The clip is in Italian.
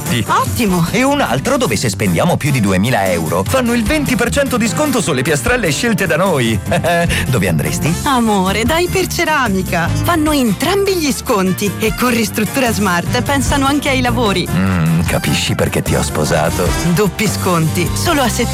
prodotti. Ottimo! E un altro dove se spendiamo più di 2000 euro fanno il 20% di sconto sulle piastrelle scelte da noi. Dove andresti? Amore, da Iperceramica. Fanno entrambi gli sconti e con Ristruttura Smart pensano anche ai lavori. Capisci perché ti ho sposato? Doppi sconti, solo a settembre.